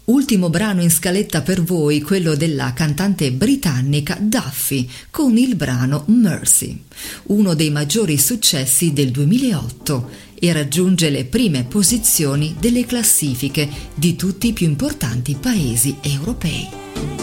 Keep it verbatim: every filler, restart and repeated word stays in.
Ultimo brano in scaletta per voi, quello della cantante britannica Duffy, con il brano Mercy, uno dei maggiori successi del duemilaotto, e raggiunge le prime posizioni delle classifiche di tutti i più importanti paesi europei.